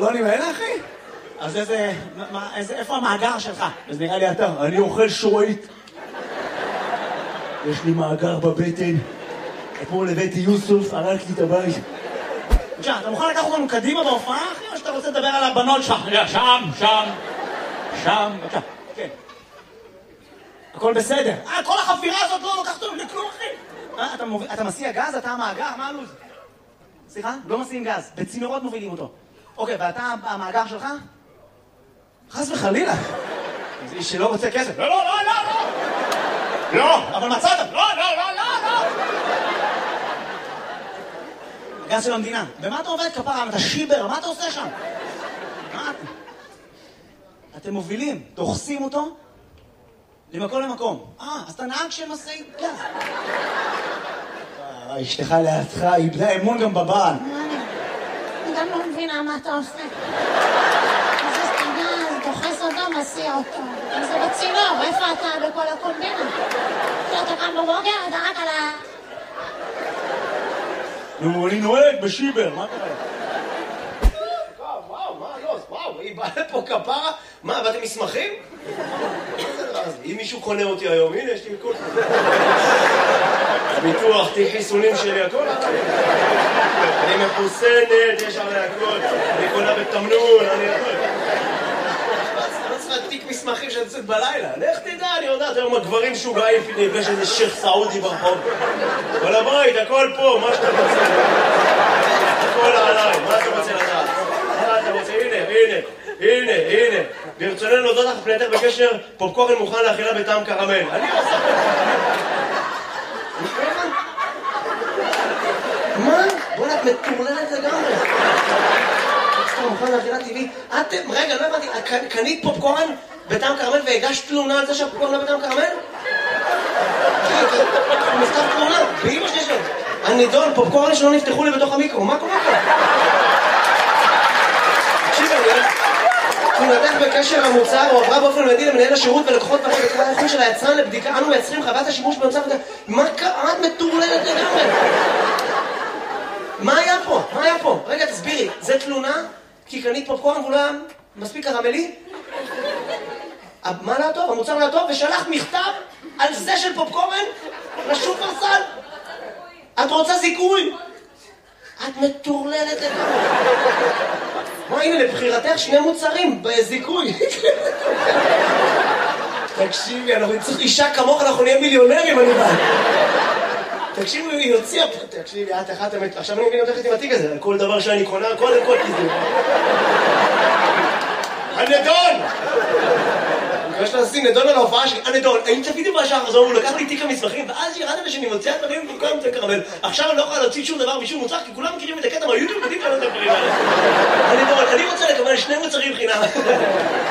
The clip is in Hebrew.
הבלונים האלה, אחי? אז איפה המאגר שלך? אז נראה לי אתה, אני אוכל שורית. יש לי מאגר בבטן. אתמול הבאתי יוסוף, הרג לי את הבית. בבקשה, אתה מוכן לקחת אותנו קדימה בהופעה, אחי? או שאתה רוצה לדבר על הבנות שלך? שם, בבקשה. כן. הכל בסדר. כל החפירה הזאת לא לוקחת אותנו לכלום, אחי. אתה מסיע גז? אתה המאגר? מה הלו"ז? סליחה? לא מסיעים גז. בצינורות מובילים אותו. אוקיי, ואתה המאגר שלך? חס וחלילה. זה איש שלא רוצה כסף. לא, אבל מצאת. לא. גז של המדינה. במה אתה עובד כפרה? אתה שיבר, מה אתה עושה שם? מה אתה? אתם מובילים, דוחסים אותו למקום למקום. אז אתה נהג של משאית גז. אשתך לידך, איבדה אמון גם בבעל. אני גם לא מבינה מה אתה עושה. מזיז את הגז, דוחס אותו, מסיע אותו. זה בצינור, איפה אתה בכל הקומבינה? אתה קם בבוקר, אתה רק על ה... נו, אני נוהג בשיבר, מה קרה? וואו, היא באה לפה כפרה? מה, באתם מסמכים? אם מישהו קונה אותי היום, הנה, יש לי מיקול. ביטוח, תיק חיסונים שלי, הכל. אני מחוסנת, יש עלי הכל. אני קונה בתמנון, אני הכל. לא צריכה תיק מסמכים שאני יוצאת בלילה. לך תדע, אני יודעת, היום הגברים שוגעים, נפגש איזה שייך סעודי ברחוב. כל הבית, הכל פה, מה שאתה רוצה. הכל עליי, מה אתה רוצה לדעת? מה אתה רוצה? הנה. ברצוננו להודות לך פנייתך בקשר, פופקורן מוכן לאכילה בטעם קרמל. אני עושה... מה? בוא'נה, את מטורללת לגמרי. פופקורן מוכן לאכילה טבעי. רגע, לא הבנתי, קנית פופקורן בטעם קרמל והגשת תלונה על זה שהפופקורן לא בטעם קרמל? מכתב תלונה, באמא שלי שלו. הנידון, פופקורן שלא נפתחו לי בתוך המיקרו, מה קורה פה? תקשיב, תלונתך בקשר המוצר הועברה באופן מיידי למנהל השירות ולקוחות פרק בקרת האיכות של היצרן לבדיקה. אנו מייצרים חוות השימוש במוצר וזה... מה קרה? את מטורללת לגמרי. מה היה פה? רגע, תסבירי. זה תלונה? כי קנית פופקורן והוא לא היה מספיק קרמלי? מה לא טוב? המוצר לא טוב? ושלחת מכתב על זה של פופקורן לשופרסל? את רוצה זיכוי? את מטורללת לגמרי. מה, הנה, לבחירתך שני מוצרים בזיכוי. תקשיבי, אנחנו צריך אישה כמוך, אנחנו נהיה מיליונרים, אני בא. תקשיבי, היא הוציאה פה. תקשיבי, את אחת אמת. עכשיו אני מבין אותך עם התיק הזה. כל דבר שאני קונה, קודם כל כזה. הנדון! אני מקווה לשים נדון על ההופעה שלי. הנדון, האם צפיתי בשעה הזו, הוא לקח לי תיק המסמכים, ואז ירדתי שאני מוציאה דברים וכל זה קרמל. עכשיו אני לא יכולה להוציא שום דבר משום מוצר, כי כולם מכירים את הקטע מהיוטיוב, יודעים כאלה דברים האלה. הנדון, אני רוצה לקבל 2 מוצרים חינם.